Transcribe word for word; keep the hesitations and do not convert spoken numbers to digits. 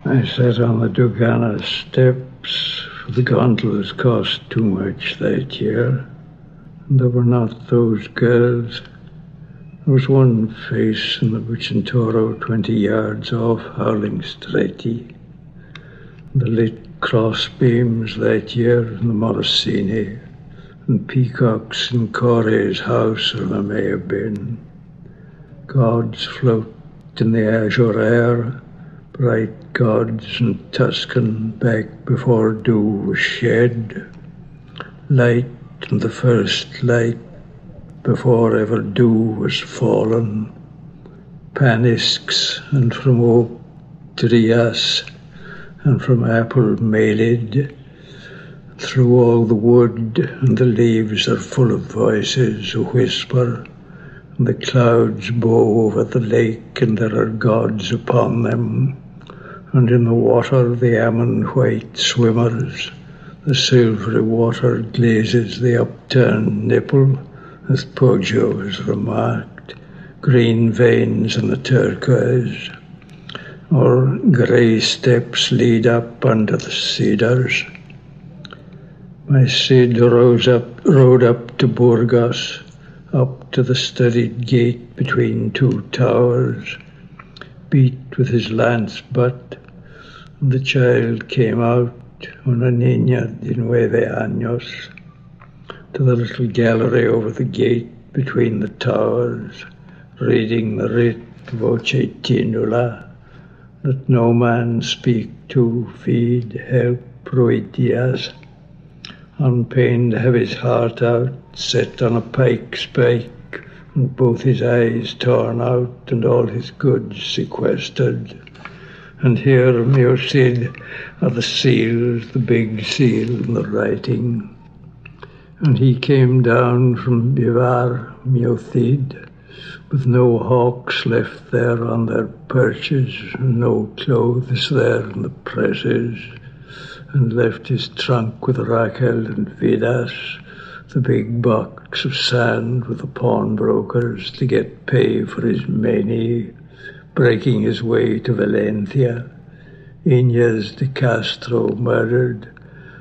I sat on the Dugana steps, for the gondolas cost too much that year, and there were not those girls. There was one face in the Bucentoro twenty yards off Howling Stretti, and the lit crossbeams that year in the Morosini, and peacocks in Corre's house, or there may have been. Gods float in the azure air, bright gods in Tuscan back before dew was shed. Light and the first light before ever dew was fallen. Panisks and from oak to Rias and from apple melid. Through all the wood and the leaves are full of voices who whisper, and the clouds bow over the lake and there are gods upon them. And in the water the almond white swimmers, the silvery water glazes the upturned nipple, as Poggio has remarked, green veins in the turquoise, or grey steps lead up under the cedars. My Cid rose up, rode up to Burgos, up to the studded gate between two towers, beat with his lance butt, and the child came out, una niña de nueve años, to the little gallery over the gate between the towers, reading the writ voce tinula, that no man speak to, feed, help, proitias, on pain to have his heart out, set on a pike spike, and both his eyes torn out, and all his goods sequestered. And here, mio Cid, are the seals, the big seal and the writing. And he came down from Bivar, mio Cid, with no hawks left there on their perches, and no clothes there in the presses, and left his trunk with Raquel and Vidas, the big box of sand with the pawnbrokers to get pay for his many, breaking his way to Valencia. Inez de Castro murdered,